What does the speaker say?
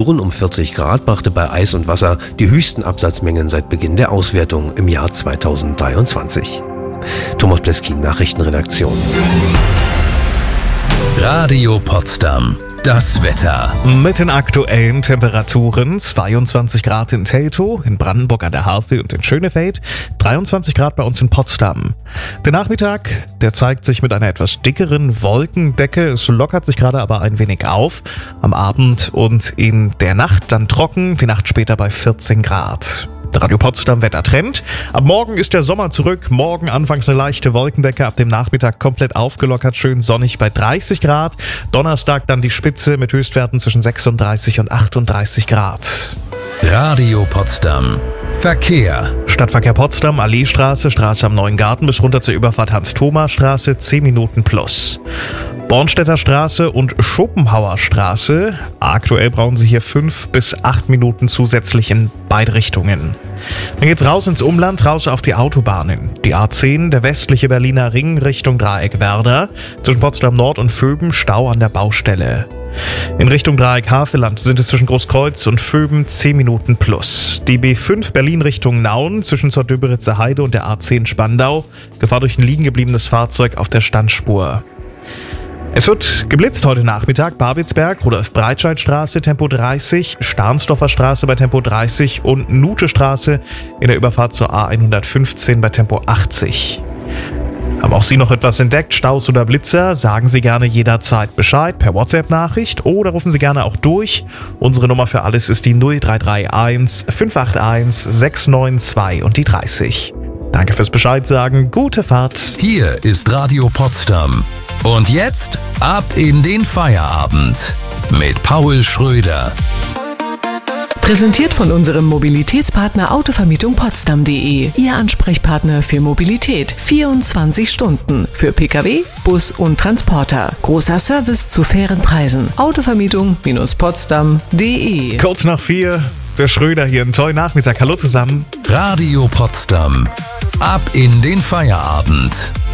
Temperaturen um 40 Grad brachte bei Eis und Wasser die höchsten Absatzmengen seit Beginn der Auswertung im Jahr 2023. Thomas Pleskin, Nachrichtenredaktion. Radio Potsdam. Das Wetter. Mit den aktuellen Temperaturen: 22 Grad in Teltow, in Brandenburg an der Havel und in Schönefeld, 23 Grad bei uns in Potsdam. Der Nachmittag, der zeigt sich mit einer etwas dickeren Wolkendecke. Es lockert sich gerade aber ein wenig auf. Am Abend und in der Nacht dann trocken, die Nacht später bei 14 Grad. Radio Potsdam Wettertrend. Ab morgen ist der Sommer zurück. Morgen anfangs eine leichte Wolkendecke, ab dem Nachmittag komplett aufgelockert, schön sonnig bei 30 Grad. Donnerstag dann die Spitze mit Höchstwerten zwischen 36 und 38 Grad. Radio Potsdam. Verkehr. Stadtverkehr Potsdam, Alleestraße, Straße am Neuen Garten bis runter zur Überfahrt Hans-Thoma-Straße, 10 Minuten plus. Bornstädter Straße und Schopenhauer Straße. Aktuell brauchen Sie hier 5 bis 8 Minuten zusätzlich in beide Richtungen. Dann geht's raus ins Umland, raus auf die Autobahnen. Die A10, der westliche Berliner Ring Richtung Dreieck Werder. Zwischen Potsdam Nord und Vöben Stau an der Baustelle. In Richtung Dreieck Havelland sind es zwischen Großkreuz und Vöben 10 Minuten plus. Die B5 Berlin Richtung Nauen zwischen zur Döberitzer Heide und der A10 Spandau. Gefahr durch ein liegen gebliebenes Fahrzeug auf der Standspur. Es wird geblitzt heute Nachmittag. Babelsberg, Rudolf-Breitscheid-Straße, Tempo 30, Starnsdorfer Straße bei Tempo 30 und Nute-Straße in der Überfahrt zur A115 bei Tempo 80. Haben auch Sie noch etwas entdeckt, Staus oder Blitzer? Sagen Sie gerne jederzeit Bescheid per WhatsApp-Nachricht oder rufen Sie gerne auch durch. Unsere Nummer für alles ist die 0331 581 692 und die 30. Danke fürs Bescheid sagen, gute Fahrt. Hier ist Radio Potsdam. Und jetzt ab in den Feierabend mit Paul Schröder. Präsentiert von unserem Mobilitätspartner Autovermietung-Potsdam.de. Ihr Ansprechpartner für Mobilität. 24 Stunden. Für Pkw, Bus und Transporter. Großer Service zu fairen Preisen. Autovermietung-Potsdam.de. Kurz nach 4, der Schröder hier. Einen tollen Nachmittag. Hallo zusammen. Radio Potsdam. Ab in den Feierabend.